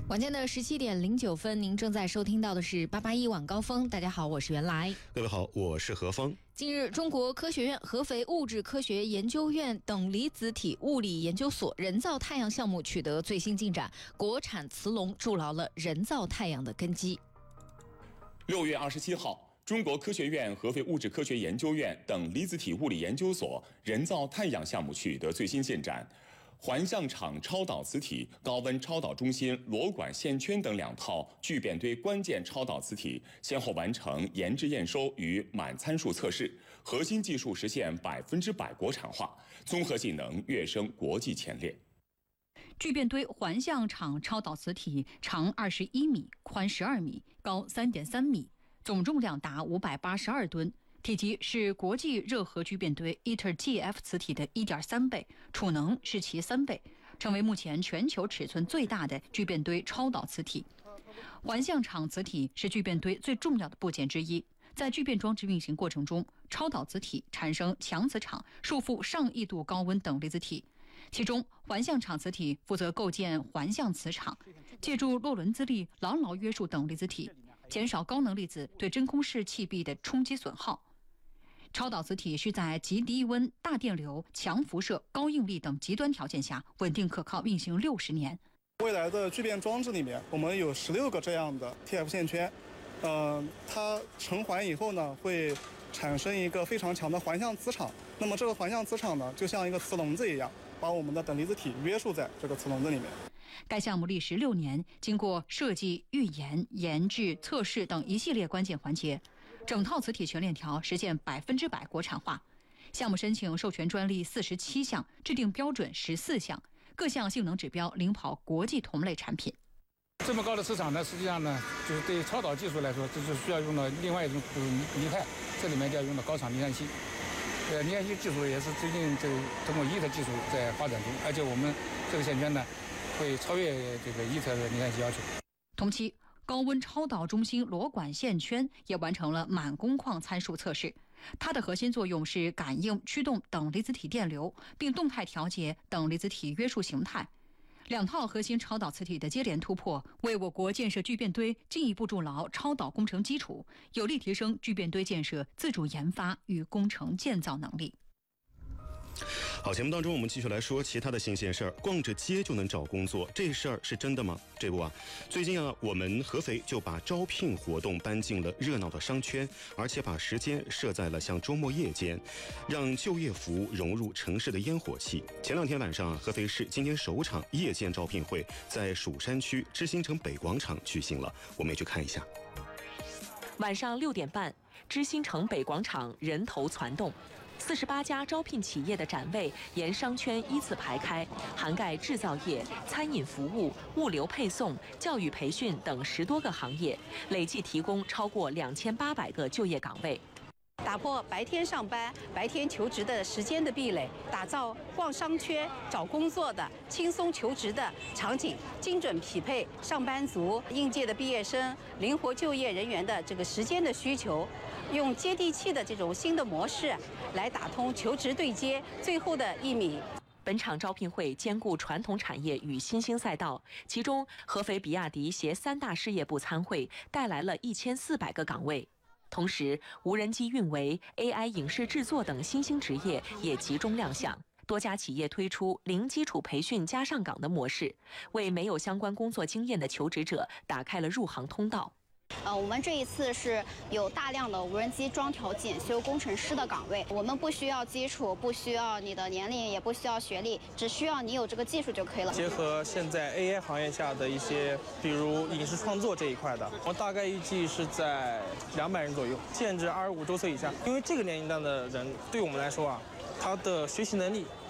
晚间的17:09，您正在收听到的是881晚高峰。大家好，我是袁来。 各位好，我是何峰。 近日，中国科学院合肥物质科学研究院等离子体物理研究所人造太阳项目取得最新进展，国产磁龙筑牢了人造太阳的根基。 6月27号，中国科学院合肥物质科学研究院等离子体物理研究所人造太阳项目取得最新进展。环相场超导磁体、高温超导中心螺管线圈等2套聚变堆关键超导磁体先后完成研制验收与满参数测试，核心技术实现100%国产化，综合性能跃升国际前列。 聚变堆环相场超导磁体长21米，宽12米，高3.3米，总重量达582吨。体积是国际热核聚变堆 ITER-TF 磁体的1.3倍，储能是其3倍，成为目前全球尺寸最大的聚变堆超导磁体。环相场磁体是聚变堆最重要的部件之一，在聚变装置运行过程中，超导磁体产生强磁场，束缚上亿度高温等离子体。其中，环相场磁体负责构建环相磁场，借助洛伦兹力牢牢约束等离子体，减少高能粒子对真空室气壁的冲击损耗。超导磁体需在极低温、大电流、强辐射、高应力等极端条件下稳定可靠运行60年。 未来的聚变装置里面，我们有16个这样的 TF 线圈，它成环以后呢，会产生一个非常强的环相磁场。那么这个环相磁场呢，就像一个磁笼子一样，把我们的等离子体约束在这个磁笼子里面。 该项目历时6年，经过设计、预研、研制、测试等一系列关键环节，整套磁体全链条实现100%国产化。项目申请授权专利47项，制定标准14项，各项性能指标领跑国际同类产品。 这么高的磁场呢，实际上呢，就是对超导技术来说，这是需要用到另外一种离态，这里面就要用到高场离散器。离散器技术也是最近通过ITER技术在发展中，而且我们这个线圈呢，会超越这个ITER的离散器要求。 同期，高温超导中心螺管线圈也完成了满工况参数测试，它的核心作用是感应、驱动等离子体电流，并动态调节等离子体约束形态。2套核心超导磁体的接连突破，为我国建设聚变堆进一步筑牢超导工程基础，有力提升聚变堆建设自主研发与工程建造能力。 好，节目当中我们继续来说其他的新鲜事儿。逛着街就能找工作，这事儿是真的吗？这不啊，最近我们合肥就把招聘活动搬进了热闹的商圈，而且把时间设在了像周末夜间，让就业服务融入城市的烟火气。前2天晚上，合肥市今年首场夜间招聘会在蜀山区知新城北广场举行了，我们也去看一下。 晚上6点半，知新城北广场人头攒动。48家招聘企业的展位沿商圈依次排开，涵盖制造业、餐饮服务、物流配送、教育培训等10多个行业，累计提供超过2800个就业岗位。 打破白天上班、白天求职的时间的壁垒，打造逛商圈、找工作的轻松求职的场景，精准匹配上班族、应届的毕业生、灵活就业人员的这个时间的需求，用接地气的这种新的模式来打通求职对接最后的1米。 本场招聘会兼顾传统产业与新兴赛道，其中合肥比亚迪携3大事业部参会，带来了1400个岗位。同时，无人机运维、AI 影视制作等新兴职业也集中亮相。多家企业推出零基础培训加上岗的模式，为没有相关工作经验的求职者打开了入行通道。 我们这一次是有大量的无人机装调检修工程师的岗位，我们不需要基础，不需要你的年龄，也不需要学历，只需要你有这个技术就可以了。 结合现在 AI 行业下的一些，比如影视创作这一块的，我大概预计是在200人左右，限制25周岁以下。因为这个年龄段的人对我们来说他的学习能力